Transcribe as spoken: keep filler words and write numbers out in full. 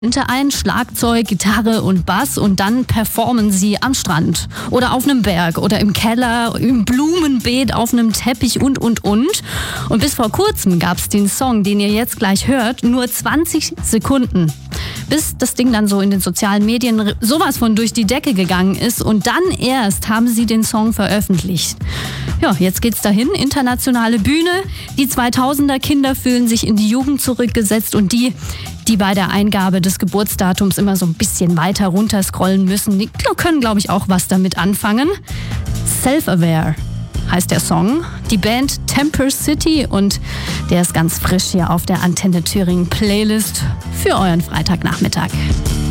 Ein Schlagzeug, Gitarre und Bass und dann performen sie am Strand oder auf einem Berg oder im Keller, im Blumenbeet, auf einem Teppich und, und, und. Und bis vor kurzem gab es den Song, den ihr jetzt gleich hört, nur zwanzig Sekunden. Bis das Ding dann so in den sozialen Medien sowas von durch die Decke gegangen ist und dann erst haben sie den Song veröffentlicht. Ja, jetzt geht's dahin, internationale Bühne. Die zweitausender Kinder fühlen sich in die Jugend zurückgesetzt und die, die bei der Eingabe des Geburtsdatums immer so ein bisschen weiter runterscrollen müssen, die können, glaube ich, auch was damit anfangen. Self-Aware heißt der Song. Die Band Temper City und der ist ganz frisch hier auf der Antenne Thüringen Playlist für euren Freitagnachmittag.